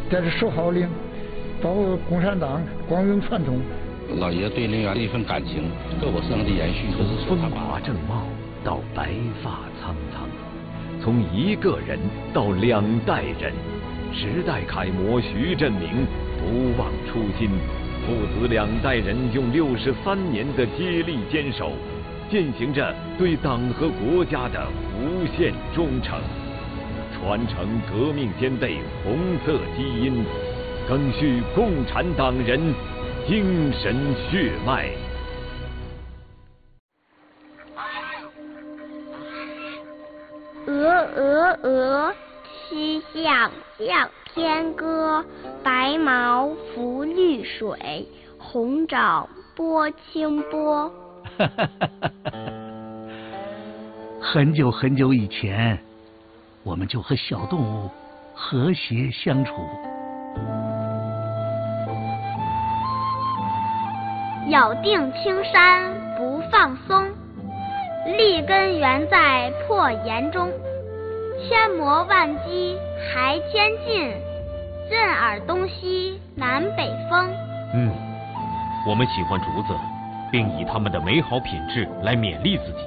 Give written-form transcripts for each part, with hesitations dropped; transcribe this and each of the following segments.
在这守号令，保护共产党光荣传统。 老爷对陵园的一份感情，各我身上的延续，可是风华正茂到白发苍苍，从一个人到2代人，时代楷模徐振明不忘初心，父子2代人用63年的接力坚守，践行着对党和国家的无限忠诚，传承革命先辈红色基因，赓续共产党人精神血脉。 鹅，曲项向天歌，白毛浮绿水，红掌拨清波。 很久很久以前，我们就和小动物和谐相处。 咬定青山不放松，立根原在破岩中。千磨万击还千进，震耳东西南北风。 我们喜欢竹子，并以它们的美好品质来勉励自己。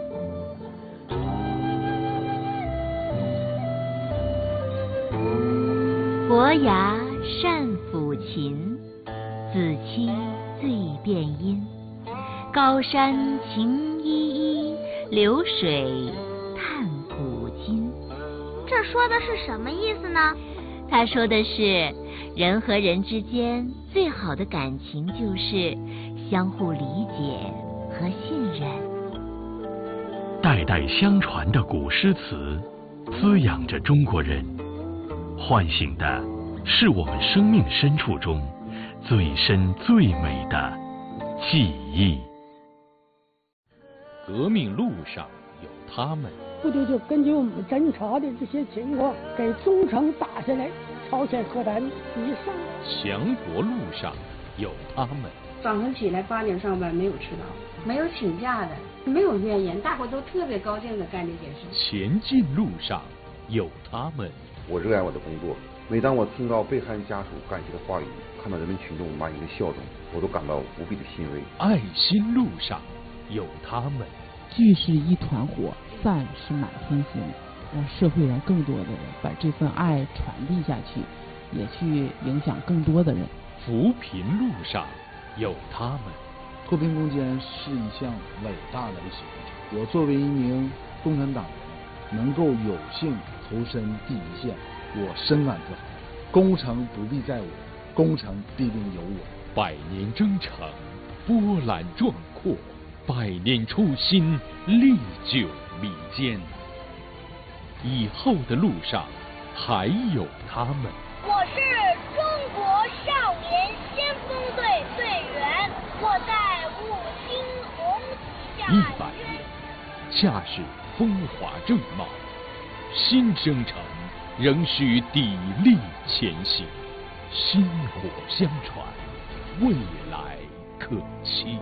伯牙善抚琴，子期醉辨音。高山晴依依，流水叹古今。 这说的是什么意思呢？ 他说的是，人和人之间最好的感情就是相互理解和信任。 代代相传的古诗词，滋养着中国人，唤醒的是我们生命深处中最深最美的记忆。 革命路上有他们。 部队就根据我们侦查的这些情况，给中程打下来，朝鲜核弹以上。 强国路上有他们。 早晨起来8点上班，没有迟到，没有请假的，没有怨言，大伙都特别高兴的干这件事。 前进路上有他们。 我热爱我的工作，每当我听到被害人家属感谢的话语，看到人民群众满意的笑容，我都感到无比的欣慰。 爱心路上有他们。 聚是一团火，散是满天星，让社会上更多的人把这份爱传递下去，也去影响更多的人。 扶贫路上有他们。 脱贫攻坚是一项伟大的历史工程，我作为一名共产党员，能够有幸投身第一线，我深感自豪。功成不必在我，功成必定有我。 100年征程，波澜壮阔；100年初心，历久弥坚。以后的路上还有他们。 我是中国少年先锋队队员，我在5星红旗下。 100年，恰是风华正茂。新征程仍需砥砺前行，薪火相传，未来可期。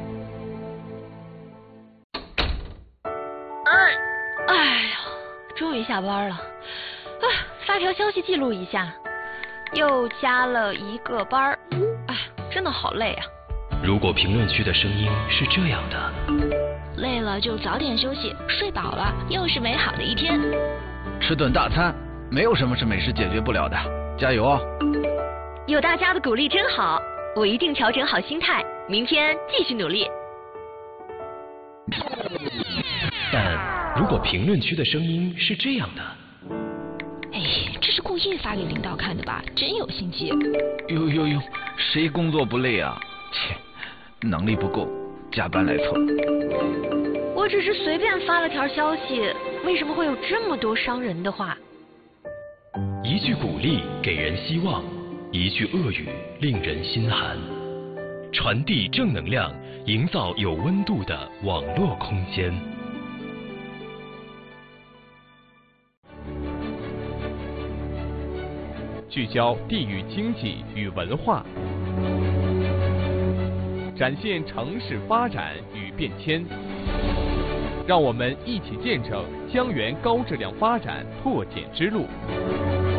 哎呀，终于下班了。发条消息记录一下，又加了1个班。真的好累啊。 如果评论区的声音是这样的， 累了就早点休息，睡饱了又是美好的一天。 吃顿大餐，没有什么是美食解决不了的，加油哦！ 有大家的鼓励真好，我一定调整好心态，明天继续努力。 但如果评论区的声音是这样的， 这是故意发给领导看的吧？真有心机。 哟，谁工作不累啊？切，能力不够，加班来凑。 我只是随便发了条消息，为什么会有这么多伤人的话？ 一句鼓励给人希望，一句恶语令人心寒。传递正能量，营造有温度的网络空间。 聚焦地域经济与文化，展现城市发展与变迁，让我们一起见证江源高质量发展拓展之路。